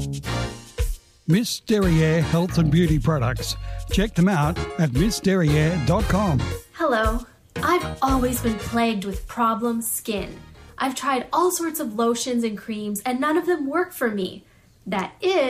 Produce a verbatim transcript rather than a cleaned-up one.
Miss Derriere Health and Beauty Products. Check them out at miss derriere dot com. Hello. I've always been plagued with problem skin. I've tried all sorts of lotions and creams, and none of them work for me. That is